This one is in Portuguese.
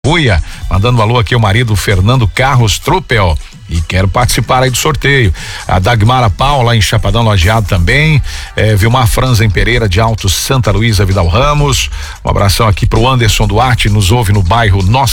Buia, mandando um alô aqui, o marido Fernando Carlos Truppel. E quero participar aí do sorteio. A Dagmara Paula em Chapadão Lajeado também. Vilmar Franza em Pereira de Alto Santa Luísa Vidal Ramos. Um abração aqui pro Anderson Duarte, nos ouve no bairro Nossa